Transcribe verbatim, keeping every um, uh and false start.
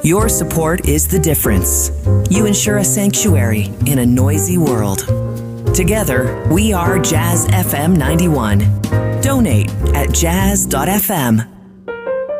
Your support is the difference. You ensure a sanctuary in a noisy world. Together, we are Jazz F M ninety-one. Donate at jazz dot f m.